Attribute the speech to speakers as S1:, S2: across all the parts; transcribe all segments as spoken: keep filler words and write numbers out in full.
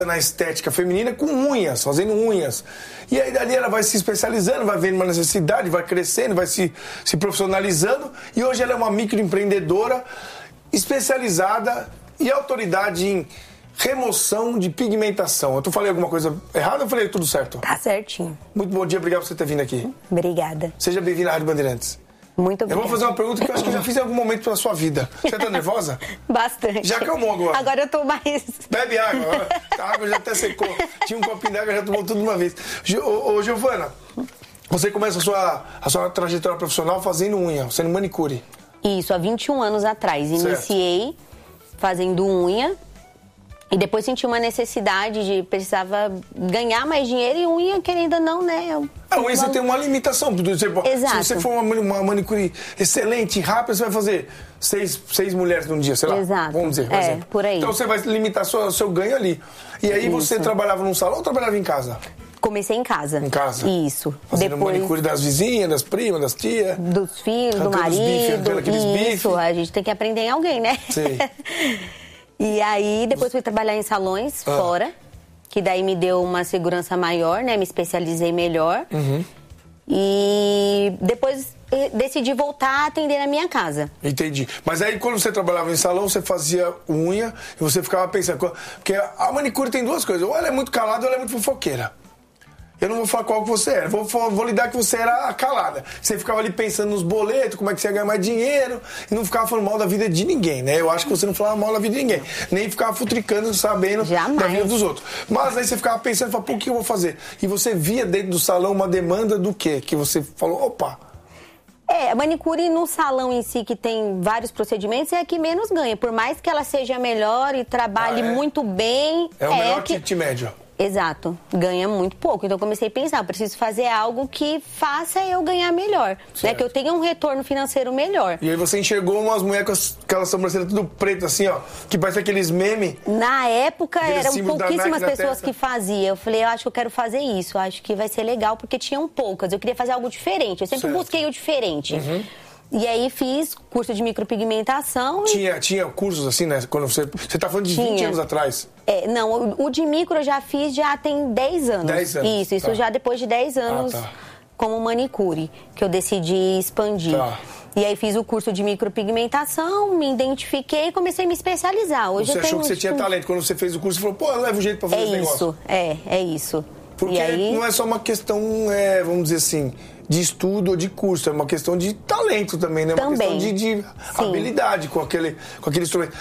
S1: na estética feminina com unhas, fazendo unhas. E aí dali ela vai se especializando, vai vendo uma necessidade, vai crescendo, vai se, se profissionalizando. E hoje ela é uma microempreendedora especializada e autoridade em remoção de pigmentação. Eu falei alguma coisa errada ou falei tudo certo?
S2: Tá certinho.
S1: Muito bom dia, obrigado por você ter vindo aqui.
S2: Obrigada.
S1: Seja bem-vindo à Rádio Bandeirantes.
S2: Muito obrigada.
S1: Eu vou fazer uma pergunta que eu acho que eu já fiz em algum momento pela sua vida. Você tá nervosa?
S2: Bastante.
S1: Já acalmou agora?
S2: Agora eu tô mais...
S1: Bebe água. A água já até secou. Tinha um copinho d'água, já tomou tudo de uma vez. Ô, ô Giovana, você começa a sua, a sua trajetória profissional fazendo unha, sendo manicure.
S2: Isso, há vinte e um anos atrás.
S1: Certo.
S2: Iniciei fazendo unha. E depois senti uma necessidade de... Precisava ganhar mais dinheiro e unha, querendo ou não, né? Eu,
S1: a unha você tem uma limitação. Tipo,
S2: exato.
S1: Se você for uma, uma manicure excelente, rápida, você vai fazer seis, seis mulheres num dia, sei lá.
S2: Exato.
S1: Vamos dizer, por
S2: é,
S1: exemplo.
S2: por aí.
S1: Então você vai limitar seu, seu ganho ali. E aí
S2: Isso.
S1: Você trabalhava num salão ou trabalhava em casa?
S2: Comecei em casa.
S1: Em casa?
S2: Isso.
S1: Fazendo
S2: depois...
S1: manicure das vizinhas, das primas, das tias?
S2: Dos filhos, do
S1: Arrancando os bifes,
S2: marido.
S1: aqueles
S2: Isso,
S1: bifes.
S2: a gente tem que aprender em alguém, né?
S1: Sim.
S2: E aí, depois fui trabalhar em salões
S1: ah.
S2: fora, que daí me deu uma segurança maior, né? Me especializei melhor.
S1: Uhum.
S2: E depois decidi voltar a atender na minha casa.
S1: Entendi. Mas aí, quando você trabalhava em salão, você fazia unha e você ficava pensando... Porque a manicure tem duas coisas. Ou ela é muito calada ou ela é muito fofoqueira. Eu não vou falar qual que você era. Vou, vou lhe dar que você era a calada. Você ficava ali pensando nos boletos, como é que você ia ganhar mais dinheiro, e não ficava falando mal da vida de ninguém, né? Eu acho que você não falava mal da vida de ninguém. Nem ficava futricando, sabendo
S2: Jamais.
S1: da vida dos outros. Mas aí você ficava pensando, falava, pô, o que eu vou fazer? E você via dentro do salão uma demanda do quê? Que você falou, opa...
S2: É, a manicure no salão em si, que tem vários procedimentos, é a que menos ganha. Por mais que ela seja melhor e trabalhe
S1: ah, é?
S2: muito bem...
S1: É o
S2: é
S1: melhor
S2: que...
S1: kit médio.
S2: Exato, ganha muito pouco. Então eu comecei a pensar, eu preciso fazer algo que faça eu ganhar melhor, né? Que eu tenha um retorno financeiro melhor.
S1: E aí você enxergou umas mulheres com aquelas sobrancelhas tudo preto assim, ó, que parece aqueles memes.
S2: Na época eram pouquíssimas pessoas
S1: testa.
S2: que faziam. Eu falei, eu acho que eu quero fazer isso, eu acho que vai ser legal, porque tinham poucas. Eu queria fazer algo diferente, eu sempre
S1: certo.
S2: busquei o diferente.
S1: Uhum.
S2: E aí fiz curso de micropigmentação.
S1: Tinha, tinha cursos assim, né? Quando você. Você tá falando de
S2: tinha.
S1: vinte anos atrás.
S2: É, não, o, o de micro eu já fiz já tem dez anos.
S1: dez anos.
S2: Isso, isso
S1: tá.
S2: já depois de dez anos
S1: ah, tá.
S2: como manicure, que eu decidi expandir.
S1: Tá.
S2: E aí fiz o curso de micropigmentação, me identifiquei e comecei a me especializar. Hoje
S1: você
S2: eu
S1: achou
S2: tenho,
S1: que você
S2: tipo...
S1: tinha talento. Quando você fez o curso, você falou, pô, eu levo um jeito pra fazer
S2: é
S1: esse negócio.
S2: isso, é, é isso.
S1: Porque
S2: e aí...
S1: não é só uma questão, é, vamos dizer assim, de estudo ou de curso, é uma questão de talento também, né? Uma
S2: também.
S1: questão de, de habilidade com aquele, com aquele instrumento.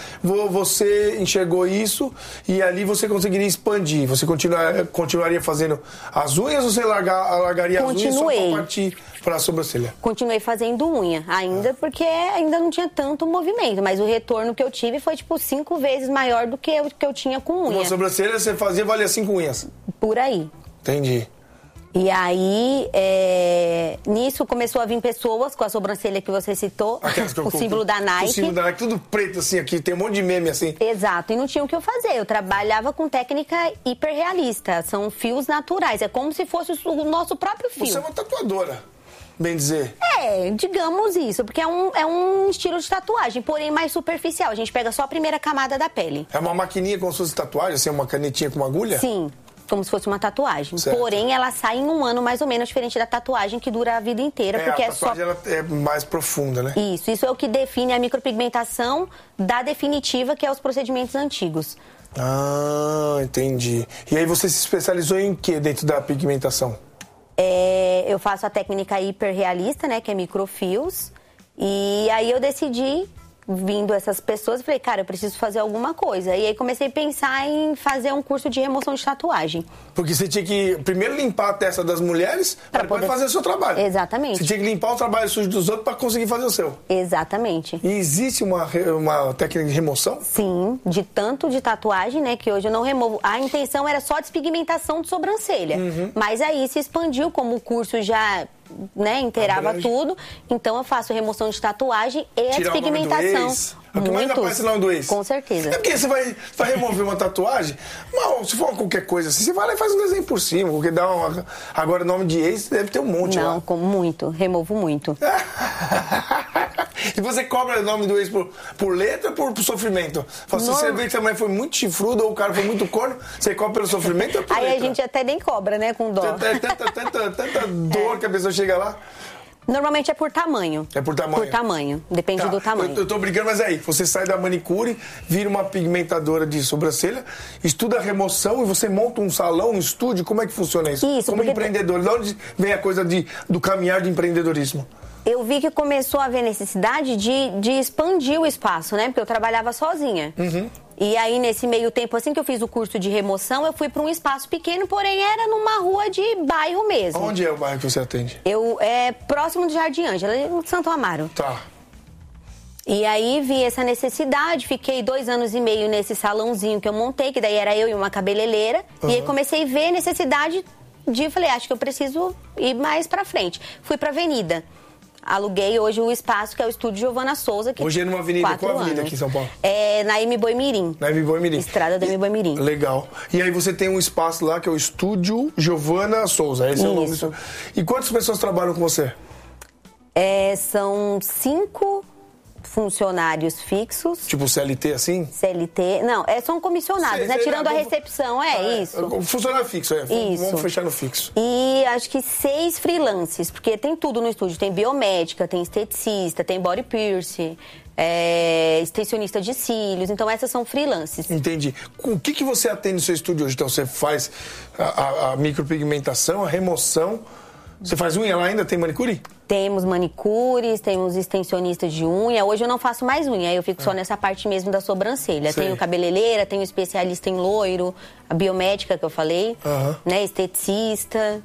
S1: Você enxergou isso e ali você conseguiria expandir. Você continuar, continuaria fazendo as unhas ou você largar, largaria
S2: Continuei.
S1: as unhas só pra partir para a sobrancelha?
S2: Continuei fazendo unha, ainda ah. porque ainda não tinha tanto movimento, mas o retorno que eu tive foi tipo cinco vezes maior do que eu, que eu tinha com unha.
S1: Uma sobrancelha você fazia, valia cinco unhas?
S2: Por aí.
S1: Entendi.
S2: E aí, é... nisso começou a vir pessoas com a sobrancelha que você citou, que o símbolo da Nike.
S1: O símbolo da Nike, tudo preto assim aqui, tem um monte de meme assim.
S2: Exato, e não tinha o que eu fazer. Eu trabalhava com técnica hiperrealista, são fios naturais, é como se fosse o nosso próprio fio.
S1: Você é uma tatuadora, bem dizer.
S2: É, digamos isso, porque é um, é um estilo de tatuagem, porém mais superficial. A gente pega só a primeira camada da pele.
S1: É uma maquininha como se fosse tatuagem, assim, uma canetinha com uma agulha?
S2: Sim. Como se fosse uma tatuagem.
S1: Certo.
S2: Porém, ela sai em um ano mais ou menos, diferente da tatuagem que dura a vida inteira.
S1: É,
S2: porque
S1: a
S2: é só...
S1: tatuagem ela é mais profunda, né?
S2: Isso, isso é o que define a micropigmentação da definitiva, que é os procedimentos antigos.
S1: Ah, entendi. E aí você se especializou em quê dentro da pigmentação?
S2: É, eu faço a técnica hiperrealista, né, que é microfios. E aí eu decidi... vindo essas pessoas, eu falei, cara, eu preciso fazer alguma coisa. E aí comecei a pensar em fazer um curso de remoção de tatuagem.
S1: Porque você tinha que primeiro limpar a testa das mulheres para depois poder fazer o seu trabalho.
S2: Exatamente.
S1: Você tinha que limpar o trabalho sujo dos outros para conseguir fazer o seu.
S2: Exatamente.
S1: E existe uma, uma técnica de remoção?
S2: Sim, de tanto de tatuagem, né, que hoje eu não removo. A intenção era só despigmentação de sobrancelha. Uhum. Mas aí se expandiu, como o curso já... né, inteirava Abrange. tudo, então eu faço remoção de tatuagem e a despigmentação.
S1: É o que mais aparece o nome do ex.
S2: Com certeza.
S1: É porque você vai, vai remover uma tatuagem, mas se for qualquer coisa assim, você vai lá e faz um desenho por cima, porque dá uma... Agora, nome de ex deve ter um monte
S2: Não,
S1: lá.
S2: com muito, removo muito.
S1: E você cobra o nome do ex por, por letra ou por, por sofrimento? Fala, se você vê que a mulher foi muito chifruda ou o cara foi muito corno, você cobra pelo sofrimento ou por
S2: Aí
S1: letra?
S2: a gente até nem cobra, né, com dó.
S1: Tanta, tanta, tanta, tanta dor é. que a pessoa chega lá.
S2: Normalmente é por tamanho.
S1: É por tamanho?
S2: Por tamanho, depende
S1: tá.
S2: do tamanho.
S1: Eu, eu tô brincando, mas aí, você sai da manicure, vira uma pigmentadora de sobrancelha, estuda a remoção e você monta um salão, um estúdio, como é que funciona isso?
S2: Isso,
S1: como
S2: porque...
S1: empreendedor, de onde vem a coisa de, do caminhar de empreendedorismo?
S2: Eu vi que começou a haver necessidade de, de expandir o espaço, né? Porque eu trabalhava sozinha.
S1: Uhum.
S2: E aí, nesse meio tempo, assim que eu fiz o curso de remoção, eu fui para um espaço pequeno, porém era numa rua de bairro mesmo.
S1: Onde é o bairro que você atende?
S2: Eu, é próximo do Jardim Ângela, em Santo Amaro.
S1: Tá.
S2: E aí vi essa necessidade, fiquei dois anos e meio nesse salãozinho que eu montei, que daí era eu e uma cabeleireira. Uhum. E aí comecei a ver necessidade de, falei, acho que eu preciso ir mais pra frente. Fui pra Avenida. Aluguei hoje o espaço que é o Estúdio Giovana Souza. Que
S1: hoje é numa avenida, qual avenida aqui em São Paulo?
S2: É na M. Boi Mirim.
S1: Na M. Boi Mirim.
S2: Estrada da M. Boi Mirim.
S1: Legal. E aí você tem um espaço lá que é o Estúdio Giovana Souza, esse é o nome do seu... E quantas pessoas trabalham com você?
S2: É, são cinco funcionários fixos.
S1: Tipo C L T assim?
S2: C L T. Não, é, são comissionados, sei, né? Sei, Tirando não, a recepção, é, é isso.
S1: Funcionário fixo, é.
S2: Isso.
S1: Vamos fechar no fixo.
S2: E acho que seis freelances, porque tem tudo no estúdio. Tem biomédica, tem esteticista, tem body piercing, é, extensionista de cílios. Então, essas são freelances.
S1: Entendi. O que, que você atende no seu estúdio hoje? Então, você faz a, a, a micropigmentação, a remoção. Você faz unha lá ainda? Tem manicure?
S2: Temos manicures, temos extensionistas de unha. Hoje eu não faço mais unha, eu fico só nessa parte mesmo da sobrancelha. Sei. Tenho cabeleireira, tenho especialista em loiro, a biomédica que eu falei, uhum. né, esteticista.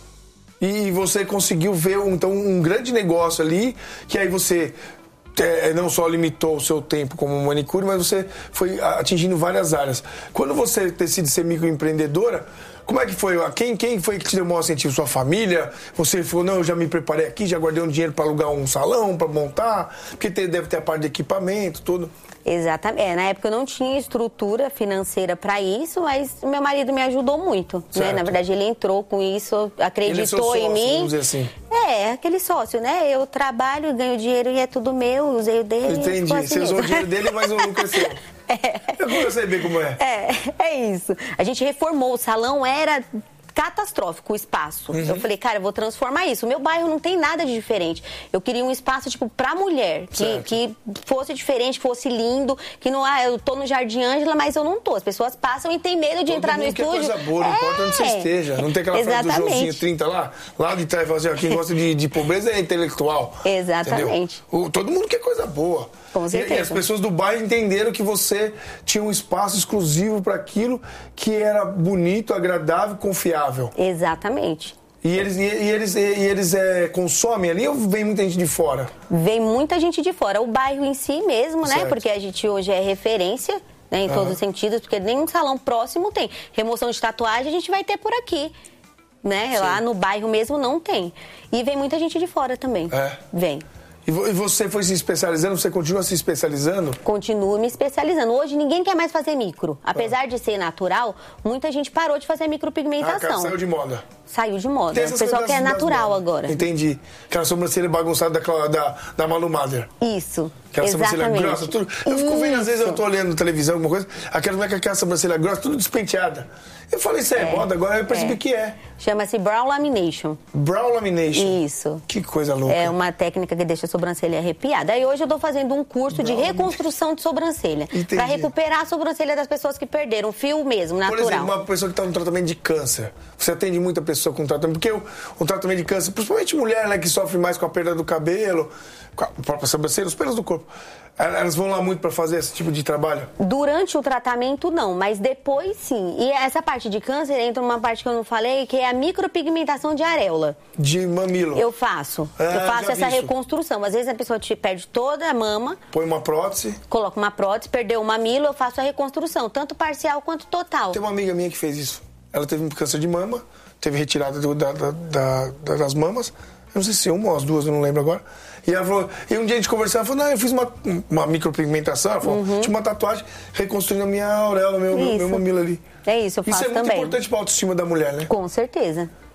S1: E você conseguiu ver, então, um grande negócio ali, que aí você é, não só limitou o seu tempo como manicure, mas você foi atingindo várias áreas. Quando você decide ser microempreendedora, como é que foi? Quem, quem foi que te deu o maior incentivo? Sua família? Você falou, não, eu já me preparei aqui, já guardei um dinheiro para alugar um salão, para montar, porque deve ter a parte de equipamento, tudo.
S2: Exatamente. É, na época eu não tinha estrutura financeira para isso, mas meu marido me ajudou muito. Né? Na verdade, ele entrou com isso, acreditou
S1: ele é seu sócio,
S2: em mim.
S1: Vamos dizer assim.
S2: É, aquele sócio, né? Eu trabalho, ganho dinheiro e é tudo meu, usei o dele.
S1: Entendi.
S2: Assim
S1: Você usou o dinheiro dele, mas não cresceu.
S2: É.
S1: Eu sei bem como é.
S2: É, é isso. A gente reformou, o salão era catastrófico o espaço. Uhum. Eu falei, cara, eu vou transformar isso. O meu bairro não tem nada de diferente. Eu queria um espaço, tipo, pra mulher. Que, que fosse diferente, fosse lindo. Que não, ah, eu tô no Jardim Ângela, mas eu não tô. As pessoas passam e tem medo de
S1: Todo
S2: entrar no
S1: mundo
S2: estúdio.
S1: Quer coisa boa, não é. importa onde você esteja. Não tem aquela frase do Joãozinho trinta lá? Lá de trás, assim, ó, quem gosta de, de pobreza é intelectual.
S2: Exatamente.
S1: O, todo mundo quer coisa boa.
S2: Com certeza.
S1: E, e as pessoas do bairro entenderam que você tinha um espaço exclusivo para aquilo que era bonito, agradável, confiável.
S2: Exatamente.
S1: E eles, e, e eles, e eles é, consomem ali ou vem muita gente de fora?
S2: Vem muita gente de fora. O bairro em si mesmo, né?
S1: Certo.
S2: Porque a gente hoje é referência, né? Em uhum. todos os sentidos, porque nenhum salão próximo tem. Remoção de tatuagem a gente vai ter por aqui. Né? Sim. Lá no bairro mesmo não tem. E vem muita gente de fora também.
S1: É.
S2: Vem.
S1: E você foi se especializando? Você continua se especializando?
S2: Continuo me especializando. Hoje ninguém quer mais fazer micro. Apesar ah. de ser natural, muita gente parou de fazer micropigmentação.
S1: Ah, cara, saiu de moda.
S2: Saiu de moda. O pessoal quer natural agora.
S1: Entendi. Aquela sobrancelha bagunçada da, da, da Malu Mader.
S2: Isso.
S1: Aquela
S2: Exatamente.
S1: sobrancelha grossa. Tudo. Eu fico vendo, às vezes eu tô olhando televisão, alguma coisa, aquela mulher com aquela sobrancelha grossa, tudo despenteada. Eu falei, isso é, é moda, agora eu percebi é. que é.
S2: Chama-se Brow Lamination.
S1: Brow Lamination.
S2: Isso.
S1: Que coisa louca.
S2: É uma técnica que deixa a sobrancelha arrepiada. Aí hoje eu tô fazendo um curso Brow de reconstrução de sobrancelha. Para recuperar a sobrancelha das pessoas que perderam, fio mesmo, natural.
S1: Por exemplo, uma pessoa que está no tratamento de câncer. Você atende muita pessoa com tratamento, porque o, o tratamento de câncer, principalmente mulher, né, que sofre mais com a perda do cabelo, com a própria sobrancelha, os pelos do corpo. Elas vão lá muito para fazer esse tipo de trabalho? Durante o tratamento, não, mas depois, sim. E essa parte de câncer entra numa parte que eu não falei, que é a micropigmentação de areola. De mamilo? Eu faço. Ah, eu faço essa reconstrução. Às vezes a pessoa te perde toda a mama. Põe uma prótese. Coloca uma prótese, perdeu o mamilo, eu faço a reconstrução, tanto parcial quanto total. Tem uma amiga minha que fez isso. Ela teve um câncer de mama, teve retirada do, da, da, da, das mamas. Eu não sei se é uma ou as duas, eu não lembro agora. E ela falou, e um dia a gente conversava, ela falou, não, eu fiz uma, uma micropigmentação, ela falou, uhum. tinha uma tatuagem reconstruindo a minha auréola, meu, meu, meu mamilo ali. É isso, eu faço também. Isso é muito também. importante para a autoestima da mulher, né? Com certeza.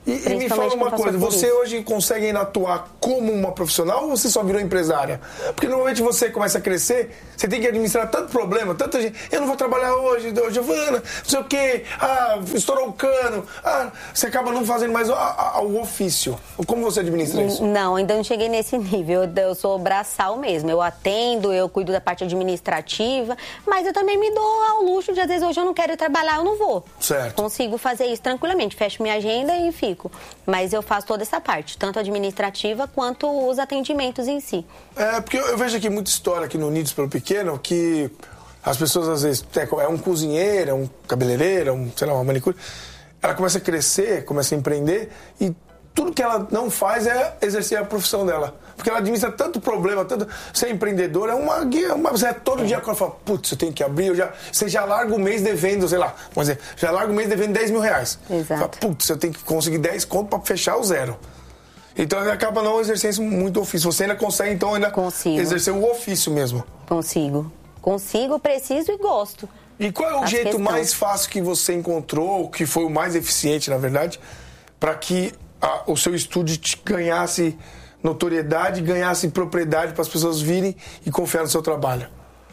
S1: E, e me fala uma coisa, você hoje consegue ainda atuar como uma profissional ou você só virou empresária? Porque normalmente você começa a crescer, você tem que administrar tanto problema, tanta gente. Eu não vou trabalhar hoje, Giovana, não sei o quê, ah, estourou o cano. Ah, você acaba não fazendo mais o, a, a, o ofício. Como você administra isso?
S2: Não, ainda não cheguei nesse nível. Eu, eu sou braçal mesmo. Eu atendo, eu cuido da parte administrativa, mas eu também me dou ao luxo de, às vezes, hoje eu não quero ir trabalhar, eu não vou.
S1: Certo.
S2: Consigo fazer isso tranquilamente, fecho minha agenda e fico. Mas eu faço toda essa parte, tanto administrativa quanto os atendimentos em si.
S1: É, porque eu, eu vejo aqui muita história aqui no Unidos pelo Pequeno, que as pessoas às vezes, é um cozinheiro, é um cabeleireiro, é um, sei lá, uma manicure, ela começa a crescer, começa a empreender e tudo que ela não faz é exercer a profissão dela. Porque ela administra tanto problema, tanto... Ser empreendedor é uma guia, uma... Você é todo é. dia que ela fala, putz, eu tenho que abrir, eu já... Você já larga o mês devendo, sei lá, vamos dizer, já larga o mês devendo dez mil reais.
S2: Exato.
S1: Fala, putz, eu tenho que conseguir dez conto para fechar o zero. Então ela acaba não exercendo muito ofício. Você ainda consegue, então, ainda
S2: Consigo.
S1: exercer o ofício mesmo.
S2: Consigo. Consigo, preciso e gosto.
S1: E qual é o
S2: As
S1: jeito
S2: questões.
S1: mais fácil que você encontrou, que foi o mais eficiente, na verdade, para que a, o seu estúdio te ganhasse notoriedade, ganhasse propriedade para as pessoas virem e confiar no seu trabalho?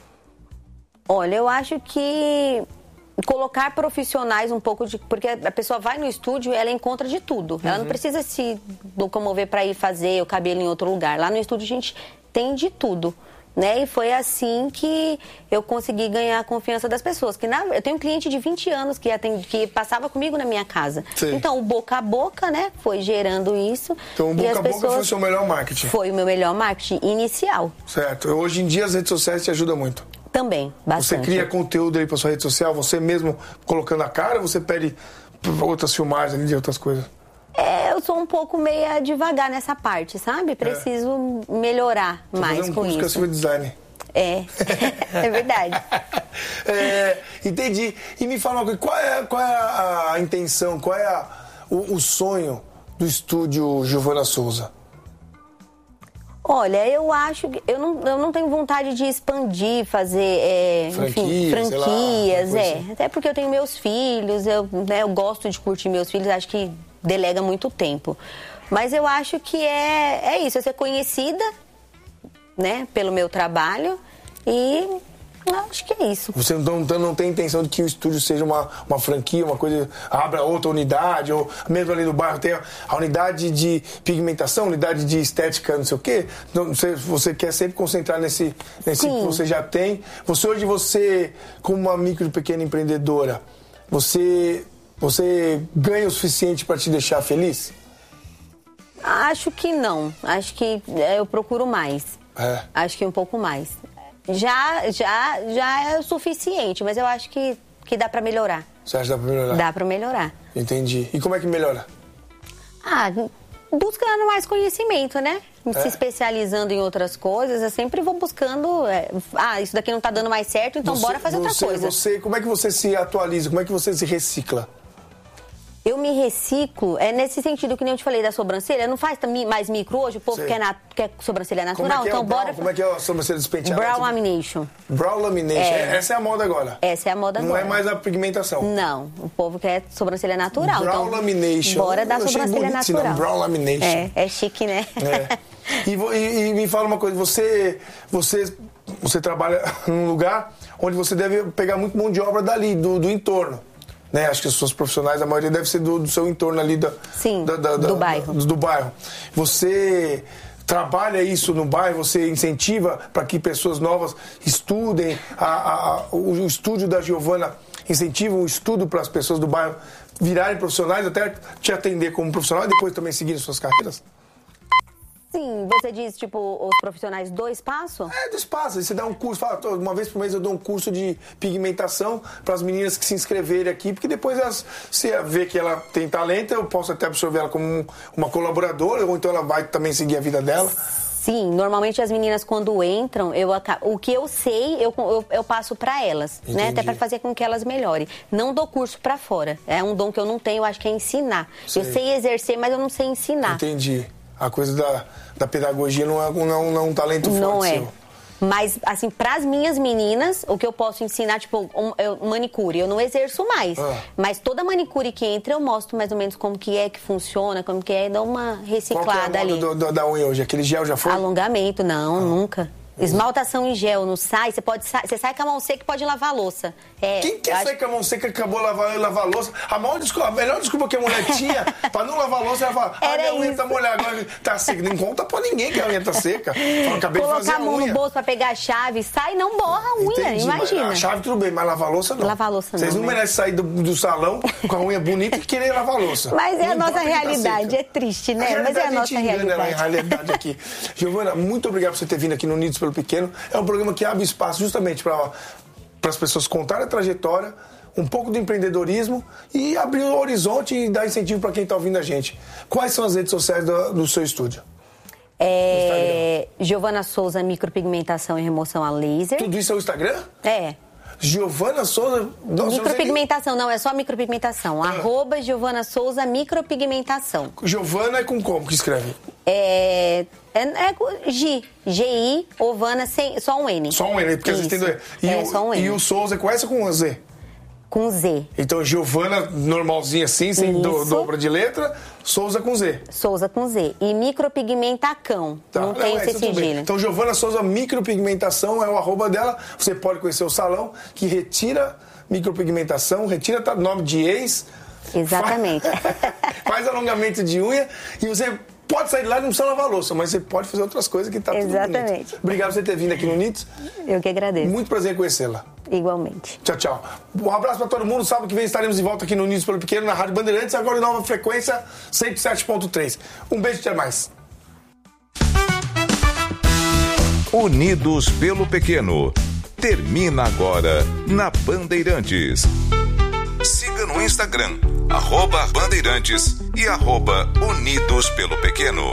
S2: Olha, eu acho que colocar profissionais um pouco de... Porque a pessoa vai no estúdio e ela encontra de tudo. Uhum. Ela não precisa se locomover para ir fazer o cabelo em outro lugar. Lá no estúdio a gente tem de tudo. Né? E foi assim que eu consegui ganhar a confiança das pessoas. Que na, eu tenho um cliente de vinte anos que, atende, que passava comigo na minha casa. Sim. Então, o boca a boca, né, foi gerando isso.
S1: Então, o boca a boca foi o seu melhor marketing?
S2: Foi o meu melhor marketing inicial.
S1: Certo. Hoje em dia, as redes sociais te ajudam muito?
S2: Também, bastante.
S1: Você cria conteúdo aí para sua rede social, você mesmo colocando a cara, ou você pede outras filmagens de outras coisas?
S2: É, eu sou um pouco meia devagar nessa parte, sabe? Preciso é. melhorar Vou mais
S1: fazer um
S2: com
S1: curso
S2: isso.
S1: Que é civil design.
S2: É, é verdade.
S1: É, entendi. E me fala uma coisa, qual é, qual é a, a intenção, qual é a, o, o sonho do estúdio Giovana Souza?
S2: Olha, eu acho que eu não, eu não tenho vontade de expandir, fazer é,
S1: franquias,
S2: enfim, franquias,
S1: lá,
S2: é.
S1: assim.
S2: Até porque eu tenho meus filhos, eu, né, eu gosto de curtir meus filhos, acho que delega muito tempo. Mas eu acho que é, é isso, é ser conhecida, né, pelo meu trabalho e acho que é isso.
S1: Você não, não tem intenção de que o estúdio seja uma, uma franquia, uma coisa, abra outra unidade, ou mesmo ali no bairro tem a, a unidade de pigmentação, unidade de estética, não sei o quê. Então, você, você quer sempre concentrar nesse, nesse que você já tem. Você hoje, você, como uma micro e pequena empreendedora, você, você ganha o suficiente para te deixar feliz?
S2: Acho que não. Acho que eu procuro mais.
S1: É.
S2: Acho que um pouco mais. Já, já, já é o suficiente, mas eu acho que, que dá pra melhorar.
S1: Você acha que dá pra melhorar?
S2: Dá pra melhorar.
S1: Entendi. E como é que melhora?
S2: Ah, buscando mais conhecimento, né?
S1: É?
S2: Se especializando em outras coisas, eu sempre vou buscando... É, ah, isso daqui não tá dando mais certo, então
S1: você,
S2: bora fazer outra
S1: você,
S2: coisa.
S1: Você, como é que você se atualiza? Como é que você se recicla?
S2: Eu me reciclo, é nesse sentido que nem eu te falei da sobrancelha, não faz mais micro hoje, o povo quer, na, quer sobrancelha natural,
S1: como é que é
S2: então
S1: brow,
S2: bora...
S1: Como é que é a sobrancelha despenteada?
S2: Brow lamination.
S1: Brow lamination, é. Essa é a moda agora.
S2: Essa é a moda
S1: não
S2: agora.
S1: Não é mais a pigmentação.
S2: Não, o povo quer sobrancelha natural.
S1: Brow
S2: então,
S1: lamination.
S2: Bora dar sobrancelha natural.
S1: Não, brow lamination.
S2: É, é chique, né?
S1: É. E, e, e me fala uma coisa, você, você, você trabalha num lugar onde você deve pegar muito mão de obra dali, do, do entorno. Né? Acho que as suas profissionais, a maioria deve ser do, do seu entorno ali da,
S2: Sim,
S1: da, da,
S2: do
S1: da,
S2: bairro.
S1: Do, do bairro. Você trabalha isso no bairro, você incentiva para que pessoas novas estudem, a, a, a, o, o estúdio da Giovana incentiva o estudo para as pessoas do bairro virarem profissionais, até te atender como profissional e depois também seguirem suas carreiras?
S2: Sim, você diz, tipo, os profissionais do espaço?
S1: É, do espaço. Você dá um curso, fala, uma vez por mês eu dou um curso de pigmentação para as meninas que se inscreverem aqui, porque depois elas, se vê que ela tem talento, eu posso até absorver ela como um, uma colaboradora, ou então ela vai também seguir a vida dela.
S2: Sim, normalmente as meninas quando entram, eu, o que eu sei, eu, eu, eu passo para elas,
S1: Entendi.
S2: né? Até para fazer com que elas melhorem. Não dou curso para fora. É um dom que eu não tenho, eu acho que é ensinar. Sei. Eu sei exercer, mas eu não sei ensinar.
S1: Entendi. A coisa da, da pedagogia não é, não, não é um talento forte
S2: Não é.
S1: seu.
S2: Mas, assim, pras minhas meninas, o que eu posso ensinar, tipo, um, eu, manicure, eu não exerço mais. Ah. Mas toda manicure que entra, eu mostro mais ou menos como que é, que funciona, como que é, e dou uma reciclada.
S1: Qual que é a moda
S2: ali.
S1: Do, do, da unha hoje? Aquele gel já foi?
S2: Alongamento, não, ah. nunca. Esmaltação em gel, não sai, você pode você sai com a mão seca e pode lavar a louça. É,
S1: Quem quer
S2: acho...
S1: sair com a mão seca e acabou de lavar, lavar a louça? A, maior desculpa, a melhor desculpa que a mulher tinha pra não lavar a louça, ela fala, ah, minha unha tá molhada, agora tá seca. Não conta pra ninguém que a unha tá seca. Fala, acabei
S2: Colocar
S1: de fazer a
S2: a mão
S1: unha.
S2: no bolso pra pegar a chave, sai, não borra a unha,
S1: Entendi,
S2: imagina.
S1: A chave tudo bem, mas lavar a louça não.
S2: Lavar a louça não.
S1: Vocês não,
S2: né?
S1: merecem sair do, do salão com a unha bonita e querer lavar a louça.
S2: Mas é
S1: não
S2: a nossa realidade,
S1: tá
S2: é triste, né?
S1: A
S2: mas é a nossa
S1: engana,
S2: realidade.
S1: A realidade aqui. Giovana, muito obrigado por você ter vindo aqui no Unidos pelo Pequeno. É um programa que abre espaço justamente para as pessoas contarem a trajetória, um pouco do empreendedorismo e abrir o horizonte e dar incentivo para quem está ouvindo a gente. Quais são as redes sociais do, do seu estúdio?
S2: É... Giovana Souza, micropigmentação e remoção a laser.
S1: Tudo isso é o Instagram?
S2: É.
S1: Giovana Souza... Nossa,
S2: micropigmentação, não, é só micropigmentação. Ah. Arroba Giovana Souza Micropigmentação.
S1: Giovana é com como que escreve?
S2: É... É, é G, G I, Ovana, sem, só um N.
S1: Só um N, porque
S2: Isso.
S1: às vezes tem dois. E,
S2: é,
S1: o,
S2: só um N.
S1: E o Souza é com S ou com Z?
S2: Com Z.
S1: Então, Giovana, normalzinha assim, sem do, dobra de letra, Souza com Z.
S2: Souza com Z. E micropigmentacão. Tá. Não tem esse cedilho.
S1: Então, Giovana Souza Micropigmentação é o arroba dela. Você pode conhecer o salão que retira micropigmentação, retira tá, nome de ex.
S2: Exatamente.
S1: Faz, faz alongamento de unha e você... Pode sair de lá e não precisa lavar a louça, mas você pode fazer outras coisas que tá tudo bonito.
S2: Exatamente.
S1: Obrigado por você ter vindo aqui no Unidos.
S2: Eu que agradeço.
S1: Muito prazer em conhecê-la.
S2: Igualmente.
S1: Tchau, tchau. Um abraço para todo mundo. Sábado que vem estaremos de volta aqui no Unidos pelo Pequeno, na Rádio Bandeirantes, agora em nova frequência, cento e sete ponto três. Um beijo e até mais.
S3: Unidos pelo Pequeno. Termina agora na Bandeirantes. Siga no Instagram, arroba Bandeirantes e arroba Unidos pelo Pequeno.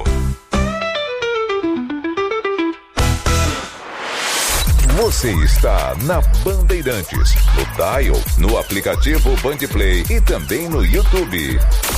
S3: Você está na Bandeirantes, no Dial, no aplicativo Bandplay e também no YouTube.